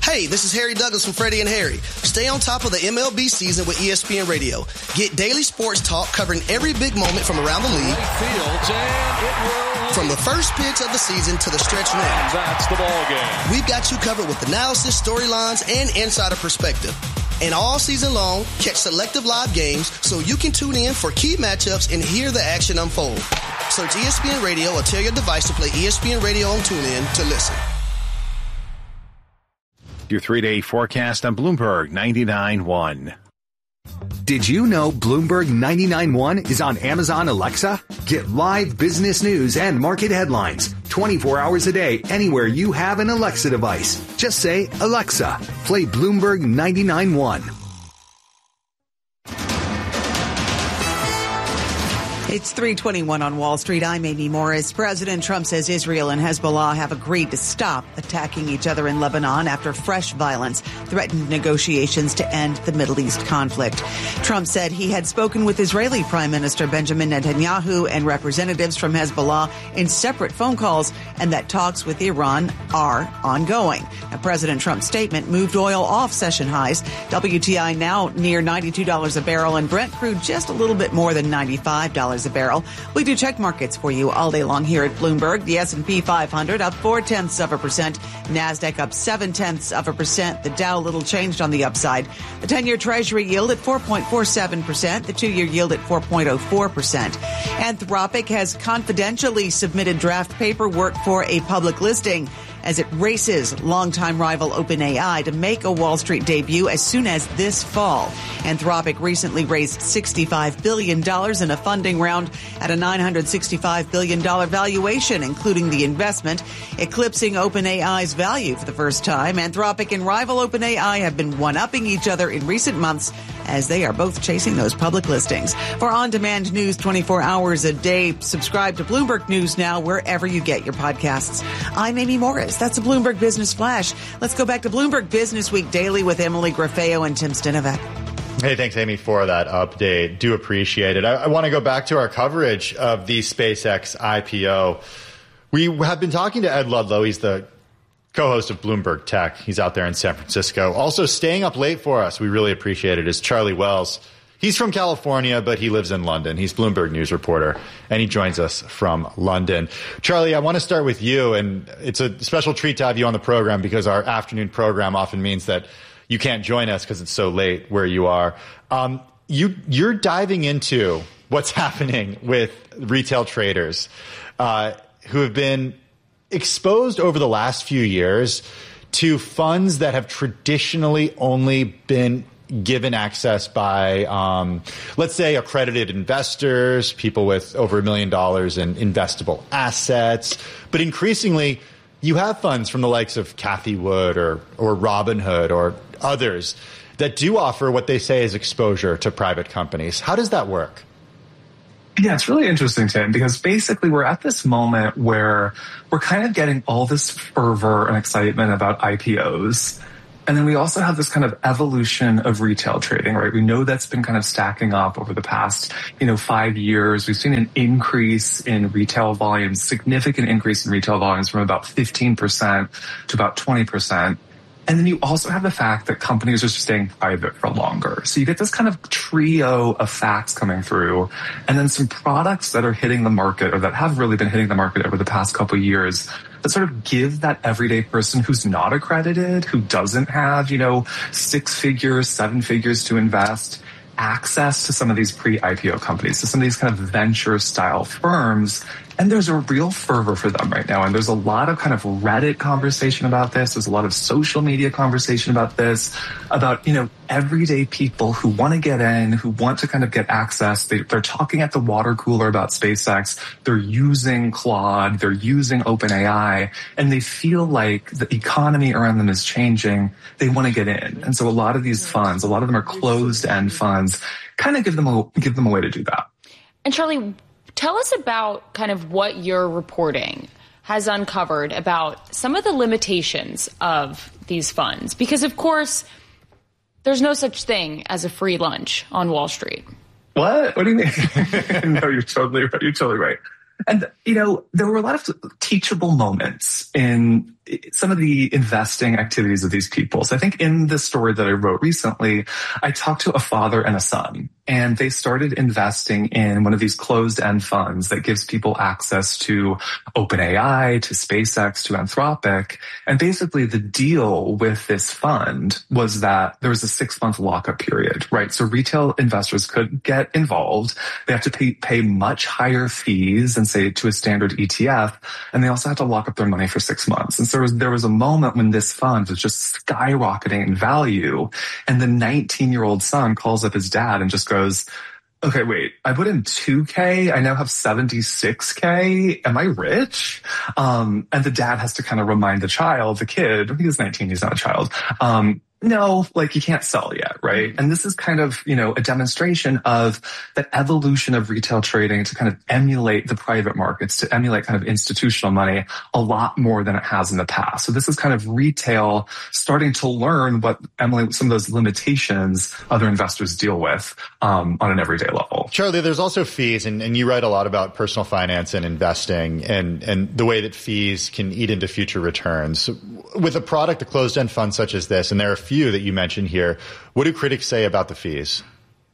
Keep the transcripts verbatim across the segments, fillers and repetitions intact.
Hey, this is Harry Douglas from Freddie and Harry. Stay on top of the M L B season with E S P N Radio. Get daily sports talk covering every big moment from around the league. From the first pitch of the season to the stretch run. That's the ball game. We've got you covered with analysis, storylines, and insider perspective. And all season long, catch selective live games so you can tune in for key matchups and hear the action unfold. Search E S P N Radio or tell your device to play E S P N Radio on TuneIn to listen. Your three-day forecast on Bloomberg ninety-nine point one. Did you know Bloomberg ninety-nine point one is on Amazon Alexa? Get live business news and market headlines twenty-four hours a day anywhere you have an Alexa device. Just say, Alexa, play Bloomberg ninety-nine point one. It's three twenty-one on Wall Street. I'm Amy Morris. President Trump says Israel and Hezbollah have agreed to stop attacking each other in Lebanon after fresh violence threatened negotiations to end the Middle East conflict. Trump said he had spoken with Israeli Prime Minister Benjamin Netanyahu and representatives from Hezbollah in separate phone calls, and that talks with Iran are ongoing. Now, President Trump's statement moved oil off session highs. W T I now near ninety-two dollars a barrel, and Brent crude just a little bit more than ninety-five dollars a barrel. We do check markets for you all day long here at Bloomberg. The S and P five hundred up four tenths of a percent. NASDAQ up seven tenths of a percent. The Dow little changed on the upside. The ten-year Treasury yield at four point four seven percent. The two-year yield at four point oh four percent. Anthropic has confidentially submitted draft paperwork for a public listing as it races longtime rival OpenAI to make a Wall Street debut as soon as this fall. Anthropic recently raised sixty-five billion dollars in a funding round at a nine hundred sixty-five billion dollars valuation, including the investment, eclipsing OpenAI's value for the first time. Anthropic and rival OpenAI have been one-upping each other in recent months as they are both chasing those public listings. For on-demand news twenty-four hours a day, subscribe to Bloomberg News Now wherever you get your podcasts. I'm Amy Morris. That's a Bloomberg Business Flash. Let's go back to Bloomberg Business Week Daily with Emily Grafeo and Tim Stinovec. Hey, thanks, Amy, for that update. Do appreciate it. I, I want to go back to our coverage of the SpaceX I P O. We have been talking to Ed Ludlow. He's the co-host of Bloomberg Tech. He's out there in San Francisco. Also staying up late for us, we really appreciate it, is Charlie Wells. He's from California, but he lives in London. He's Bloomberg News reporter, and he joins us from London. Charlie, I want to start with you, and it's a special treat to have you on the program because our afternoon program often means that you can't join us because it's so late where you are. Um, you, you're diving into what's happening with retail traders uh, who have been exposed over the last few years to funds that have traditionally only been given access by, um, let's say, accredited investors, people with over a million dollars in investable assets. But increasingly, you have funds from the likes of Cathie Wood or, or Robinhood or others that do offer what they say is exposure to private companies. How does that work? Yeah, it's really interesting, Tim, because basically we're at this moment where we're kind of getting all this fervor and excitement about I P Os. And then we also have this kind of evolution of retail trading, right? We know that's been kind of stacking up over the past, you know, five years. We've seen an increase in retail volumes, significant increase in retail volumes from about fifteen percent to about twenty percent. And then you also have the fact that companies are staying private for longer. So you get this kind of trio of facts coming through, and then some products that are hitting the market or that have really been hitting the market over the past couple of years that sort of give that everyday person who's not accredited, who doesn't have, you know, six figures, seven figures to invest, access to some of these pre-I P O companies, to some of these kind of venture style firms. And there's a real fervor for them right now. And there's a lot of kind of Reddit conversation about this. There's a lot of social media conversation about this, about, you know, everyday people who want to get in, who want to kind of get access. They, they're talking at the water cooler about SpaceX. They're using Claude. They're using OpenAI. And they feel like the economy around them is changing. They want to get in. And so a lot of these funds, a lot of them are closed-end funds, kind of give them a, give them a way to do that. And Charlie, tell us about kind of what your reporting has uncovered about some of the limitations of these funds. Because, of course, there's no such thing as a free lunch on Wall Street. What? What do you mean? No, you're totally right. You're totally right. And, you know, there were a lot of teachable moments in some of the investing activities of these people. So I think in the story that I wrote recently, I talked to a father and a son, and they started investing in one of these closed-end funds that gives people access to OpenAI, to SpaceX, to Anthropic. And basically the deal with this fund was that there was a six-month lockup period, right? So retail investors could get involved. They have to pay, pay much higher fees than, say, to a standard E T F. And they also have to lock up their money for six months. And so there was, there was a moment when this fund was just skyrocketing in value. And the nineteen-year-old son calls up his dad and just goes, okay, wait, I put in two K. I now have seventy-six K. Am I rich? Um, and the dad has to kind of remind the child, the kid, he was nineteen, he's not a child, um, no, like you can't sell yet, right? And this is kind of, you know, a demonstration of the evolution of retail trading to kind of emulate the private markets, to emulate kind of institutional money a lot more than it has in the past. So this is kind of retail starting to learn what emulate some of those limitations other investors deal with um, on an everyday level. Charlie, there's also fees, and, and you write a lot about personal finance and investing and, and the way that fees can eat into future returns. With a product, a closed-end fund such as this, and there are few that you mentioned here, what do critics say about the fees?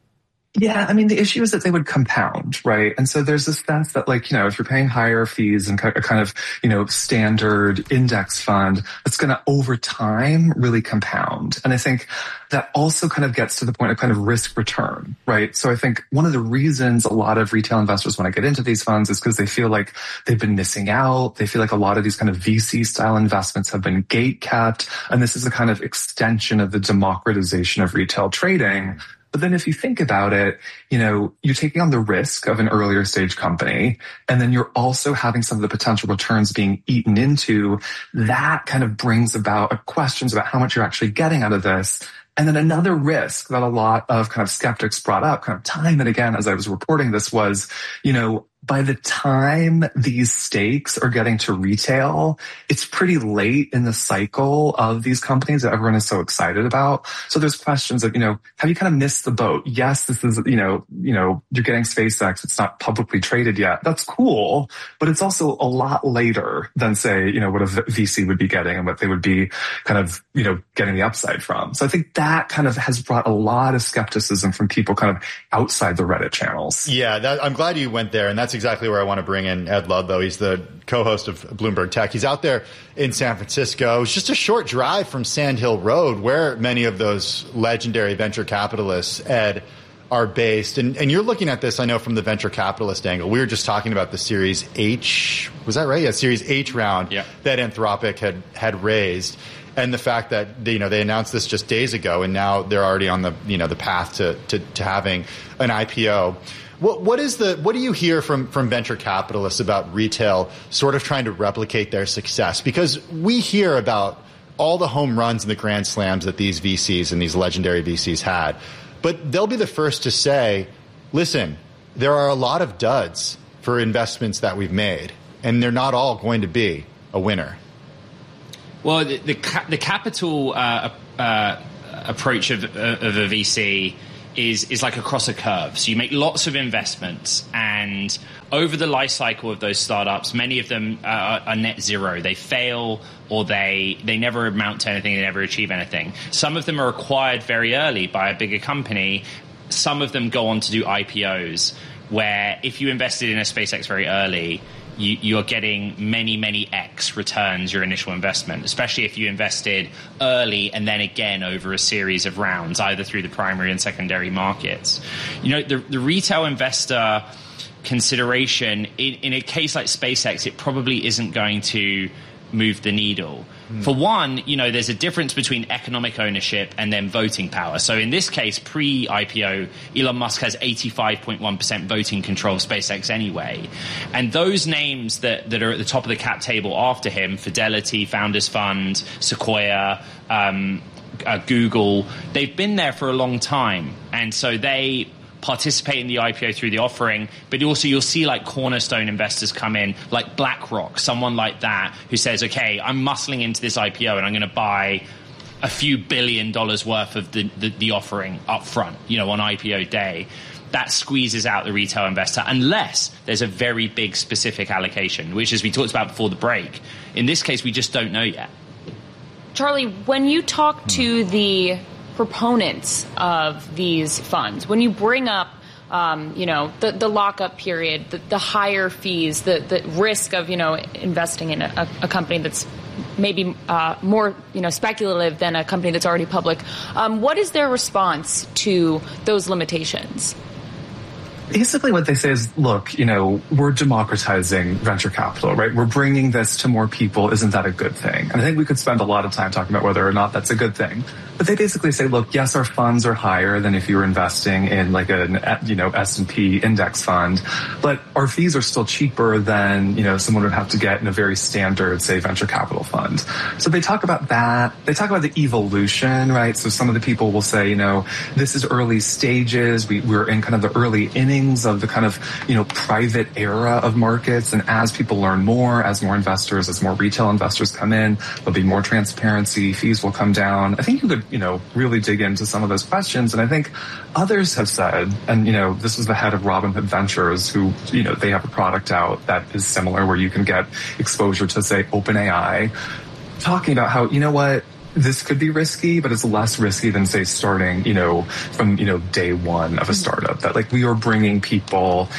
Yeah, I mean, the issue is that they would compound, right? And so there's this sense that, like, you know, if you're paying higher fees and a kind of, you know, standard index fund, it's going to over time really compound. And I think that also kind of gets to the point of kind of risk return, right? So I think one of the reasons a lot of retail investors want to get into these funds is because they feel like they've been missing out. They feel like a lot of these kind of V C style investments have been gate kept. And this is a kind of extension of the democratization of retail trading. But then if you think about it, you know, you're taking on the risk of an earlier stage company, and then you're also having some of the potential returns being eaten into. That kind of brings about questions about how much you're actually getting out of this. And then another risk that a lot of kind of skeptics brought up kind of time and again as I was reporting this was, you know, by the time these stakes are getting to retail, it's pretty late in the cycle of these companies that everyone is so excited about. So there's questions of, you know, have you kind of missed the boat? Yes, this is, you know, you know, you're getting SpaceX. It's not publicly traded yet. That's cool, but it's also a lot later than, say, you know, what a V C would be getting and what they would be kind of, you know, getting the upside from. So I think that kind of has brought a lot of skepticism from people kind of outside the Reddit channels. Yeah, that, I'm glad you went there, and that's exactly where I want to bring in Ed Ludlow. He's the co-host of Bloomberg Tech. He's out there in San Francisco. It's just a short drive from Sand Hill Road, where many of those legendary venture capitalists, Ed, are based. And, and you're looking at this, I know, from the venture capitalist angle. We were just talking about the Series H, was that right? Yeah, Series H round yeah. that Anthropic had, had raised. And the fact that, you know, they announced this just days ago, and now they're already on the, you know, the path to, to, to having an I P O. What, what is the, what do you hear from, from venture capitalists about retail sort of trying to replicate their success? Because we hear about all the home runs and the grand slams that these V Cs and these legendary V Cs had. But they'll be the first to say, listen, there are a lot of duds for investments that we've made, and they're not all going to be a winner. Well, the the, the capital uh, uh, approach of, of a V C is is like across a curve. So you make lots of investments, and over the life cycle of those startups, many of them uh, are net zero. They fail, or they they never amount to anything. They never achieve anything. Some of them are acquired very early by a bigger company. Some of them go on to do I P Os, where if you invested in a SpaceX very early, You, you're getting many, many X returns your initial investment, especially if you invested early and then again over a series of rounds, either through the primary and secondary markets. You know, the, the retail investor consideration, in, in a case like SpaceX, it probably isn't going to move the needle. Mm. For one, you know, there's a difference between economic ownership and then voting power. So in this case, pre-I P O, Elon Musk has eighty-five point one percent voting control of SpaceX anyway. And those names that, that are at the top of the cap table after him, Fidelity, Founders Fund, Sequoia, um, uh, Google, they've been there for a long time. And so they participate in the I P O through the offering, but also you'll see like cornerstone investors come in, like BlackRock, someone like that, who says, okay, I'm muscling into this I P O and I'm going to buy a few billion dollars worth of the, the, the offering up front, you know, on I P O day. that squeezes out the retail investor unless there's a very big specific allocation, which, as we talked about before the break, in this case, we just don't know yet. Charlie, when you talk to the proponents of these funds, when you bring up Um, you know, the, the lockup period, the, the higher fees, the, the risk of, you know, investing in a, a company that's maybe uh, more, you know, speculative than a company that's already public. Um, what is their response to those limitations? Basically what they say is, look, you know, we're democratizing venture capital, right? We're bringing this to more people. Isn't that a good thing? And I think we could spend a lot of time talking about whether or not that's a good thing. But they basically say, look, yes, our funds are higher than if you were investing in like an, you know, S and P index fund, but our fees are still cheaper than, you know, someone would have to get in a very standard, say, venture capital fund. So they talk about that. They talk about the evolution, right? So some of the people will say, you know, this is early stages. We, we're in kind of the early innings of the kind of, you know, private era of markets. And as people learn more, as more investors, as more retail investors come in, there'll be more transparency, fees will come down. I think you could, you know, really dig into some of those questions. And I think others have said, and, you know, this is the head of Robinhood Ventures, who, you know, they have a product out that is similar where you can get exposure to, say, OpenAI, talking about how, you know what, this could be risky, but it's less risky than, say, starting, you know, from, you know, day one of a startup. That, like, we are bringing people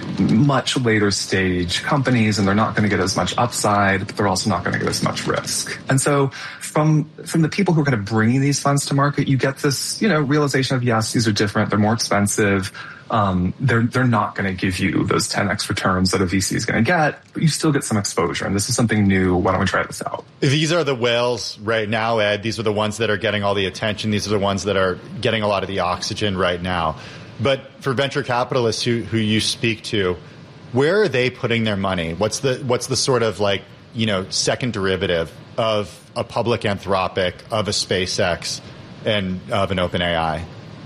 much later stage companies, and they're not going to get as much upside, but they're also not going to get as much risk. And so from from the people who are kind of bringing these funds to market, you get this, you know, realization of, yes, these are different, they're more expensive. Um, they're they're not going to give you those ten x returns that a V C is going to get, but you still get some exposure. And this is something new. Why don't we try this out? These are the whales right now, Ed. These are the ones that are getting all the attention. These are the ones that are getting a lot of the oxygen right now. But for venture capitalists who who you speak to, where are they putting their money? What's the what's the sort of, like, you know, second derivative of a public Anthropic, of a SpaceX, and of an OpenAI?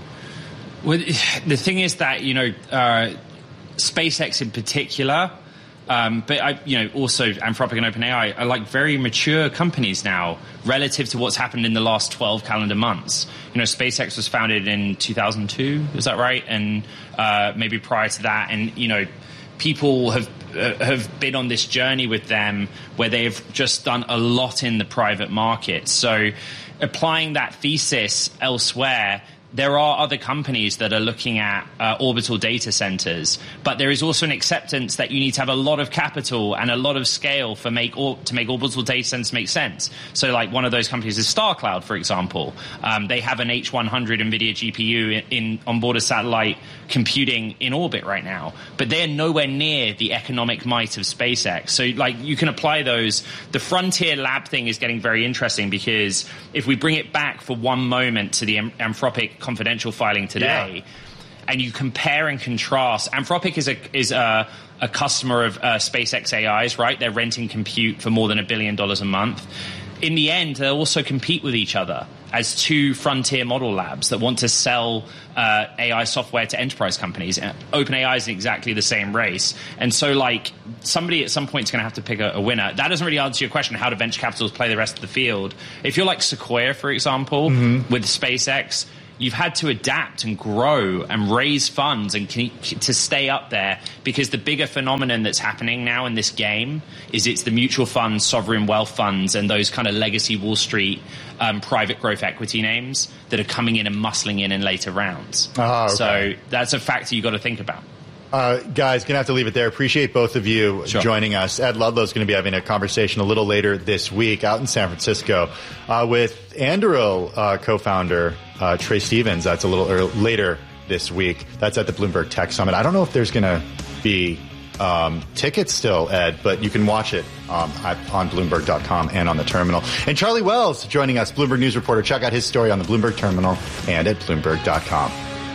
Well, the thing is that, you know, uh, SpaceX in particular, um, but I, you know, also Anthropic and OpenAI are like very mature companies now relative to what's happened in the last twelve calendar months. You know, SpaceX was founded in two thousand two, is that right? And uh, maybe prior to that, and, you know, people have uh, have been on this journey with them where they've just done a lot in the private market. So applying that thesis elsewhere, there are other companies that are looking at uh, orbital data centers, but there is also an acceptance that you need to have a lot of capital and a lot of scale for make or, to make orbital data centers make sense. So, like, one of those companies is StarCloud, for example. Um, they have an H one hundred NVIDIA G P U in, in on board a satellite computing in orbit right now, but they're nowhere near the economic might of SpaceX. So, like, you can apply those. The Frontier Lab thing is getting very interesting because if we bring it back for one moment to the Anthropic confidential filing today, yeah, and you compare and contrast, Anthropic is a is a, a customer of uh, SpaceX A Is, right? They're renting compute for more than a billion dollars a month. In the end, they'll also compete with each other as two frontier model labs that want to sell uh, A I software to enterprise companies. OpenAI is in exactly the same race. And so, like, somebody at some point is going to have to pick a, a winner. That doesn't really answer your question, how do venture capitals play the rest of the field? If you're like Sequoia, for example, mm-hmm. with SpaceX, you've had to adapt and grow and raise funds and keep, to stay up there, because the bigger phenomenon that's happening now in this game is it's the mutual funds, sovereign wealth funds, and those kind of legacy Wall Street um, private growth equity names that are coming in and muscling in in later rounds. Oh, okay. So that's a factor you've got to think about. Uh, guys, going to have to leave it there. Appreciate both of you sure. joining us. Ed Ludlow's going to be having a conversation a little later this week out in San Francisco uh, with Anduril uh, co-founder uh, Trey Stevens. That's a little early, later this week. That's at the Bloomberg Tech Summit. I don't know if there's going to be um, tickets still, Ed, but you can watch it um, at, on Bloomberg dot com and on the terminal. And Charlie Wells joining us, Bloomberg News reporter. Check out his story on the Bloomberg terminal and at Bloomberg dot com.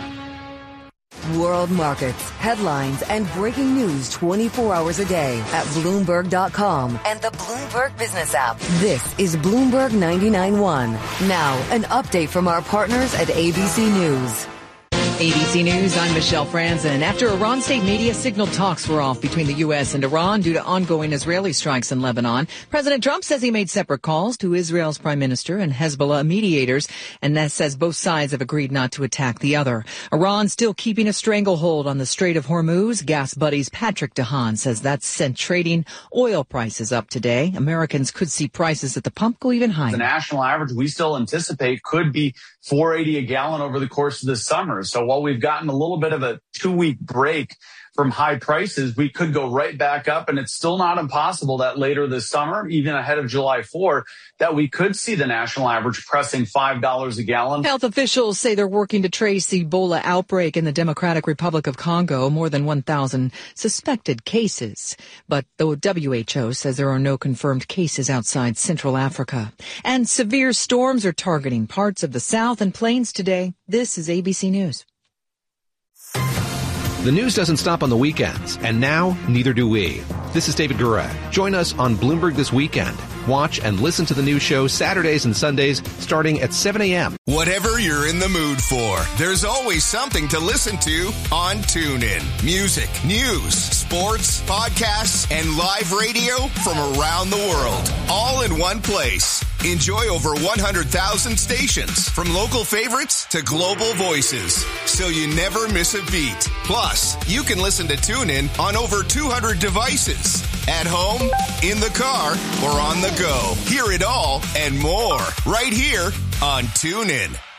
World markets, headlines, and breaking news twenty-four hours a day at Bloomberg dot com and the Bloomberg Business app. This is Bloomberg ninety-nine point one. Now, an update from our partners at A B C News. A B C News, I'm Michelle Franzen. After Iran state media signaled talks were off between the U S and Iran due to ongoing Israeli strikes in Lebanon, President Trump says he made separate calls to Israel's prime minister and Hezbollah mediators, and that says both sides have agreed not to attack the other. Iran still keeping a stranglehold on the Strait of Hormuz. Gas Buddy's Patrick DeHaan says that's sent trading oil prices up today. Americans could see prices at the pump go even higher. The national average we still anticipate could be four eighty a gallon over the course of the summer. So while we've gotten a little bit of a two-week break from high prices, we could go right back up, and it's still not impossible that later this summer, even ahead of July fourth, that we could see the national average pressing five dollars a gallon. Health officials say they're working to trace the Ebola outbreak in the Democratic Republic of Congo, more than one thousand suspected cases. But the W H O says there are no confirmed cases outside Central Africa. And severe storms are targeting parts of the South and Plains today. This is A B C News. The news doesn't stop on the weekends, and now neither do we. This is David Gura. Join us on Bloomberg This Weekend. Watch and listen to the news show Saturdays and Sundays starting at seven a.m. Whatever you're in the mood for, there's always something to listen to on TuneIn. Music, news, sports, podcasts, and live radio from around the world, all in one place. Enjoy over one hundred thousand stations, from local favorites to global voices, so you never miss a beat. Plus, you can listen to TuneIn on over two hundred devices, at home, in the car, or on the go. Hear it all and more right here on TuneIn.